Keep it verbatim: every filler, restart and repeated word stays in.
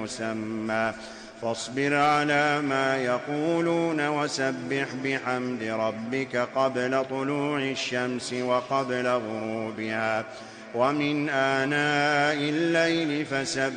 مسمى فاصبر على ما يقولون وسبح بحمد ربك قبل طلوع الشمس وقبل غروبها ومن آناء الليل فسبح